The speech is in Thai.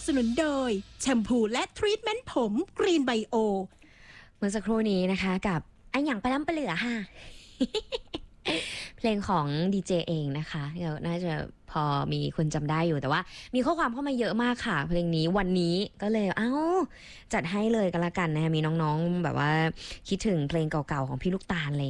สนุนโดยแชมพูและทรีทเมนต์ผมกรีนไบโอเมื่อสักครู่นี้นะคะกับไอ้หยังปลาล้ำปลาเหลือค่ะ เพลงของดีเจเองนะคะเดี๋ยวน่าจะพอมีคนจำได้อยู่แต่ว่ามีข้อความเข้ามาเยอะมากค่ะเพลงนี้วันนี้ก็เลยจัดให้เลยกันละกันนะคะมีน้องๆแบบว่าคิดถึงเพลงเก่าๆของพี่ลูกตาลอะไร